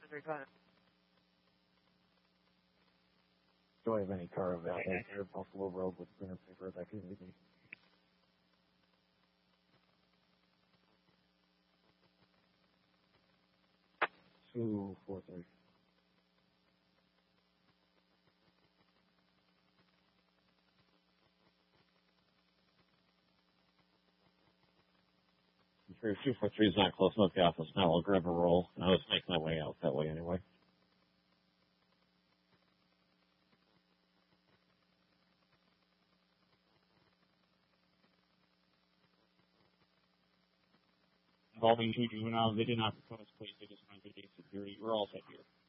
Do I have any car available here, Buffalo Road with cleaner paper that can be? 243. If 243 is not close enough to the office now, I'll grab a roll, and I'll just make my way out that way anyway. Involving 2 juveniles, they did not propose police, they just wanted to do security. We're all set here.